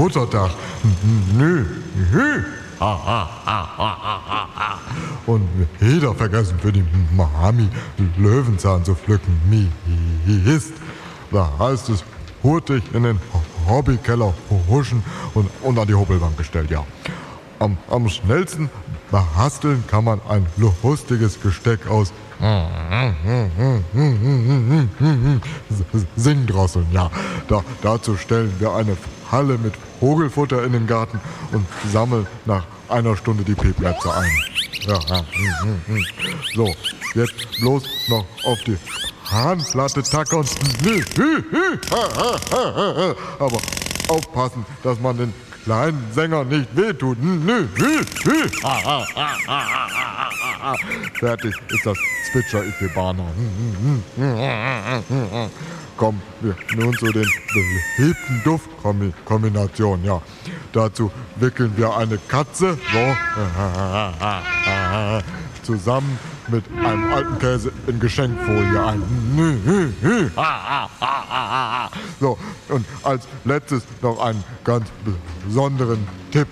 Muttertag. Nö, nö. Und wieder vergessen für die Mami Löwenzahn zu pflücken. Mist. Da heißt es, hurtig in den Hobbykeller huschen und an die Hobelbank gestellt, ja. Am schnellsten basteln kann man ein lustiges Gesteck aus Singdrosseln, ja. Dazu stellen wir eine Halle mit Vogelfutter in den Garten und sammeln nach einer Stunde die Peplätze ein. Ja, so, jetzt bloß noch auf die Hahnplatte tackern. Aber aufpassen, dass man den kleinen Sänger nicht wehtut. Fertig ist das Zwitscher-Ikebana. Kommen wir nun zu den beliebten Duftkombinationen. Ja, dazu wickeln wir eine Katze so, zusammen mit einem alten Käse in Geschenkfolie ein. So, und als letztes noch einen ganz besonderen Tipp.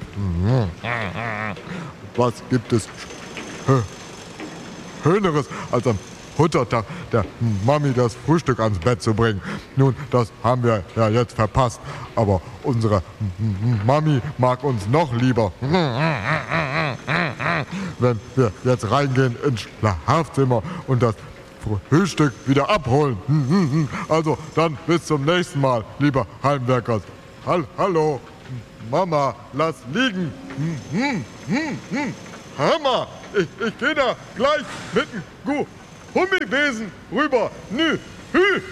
Was gibt es Schöneres als am Muttertag der Mami das Frühstück ans Bett zu bringen? Nun, das haben wir ja jetzt verpasst, aber unsere Mami mag uns noch lieber. Wenn wir jetzt reingehen ins Schlafzimmer und das Frühstück wieder abholen. Also, dann bis zum nächsten Mal, lieber Heimwerkers. Hallo, Mama, lass liegen. Hammer, ich gehe da gleich mit dem Gummibesen rüber.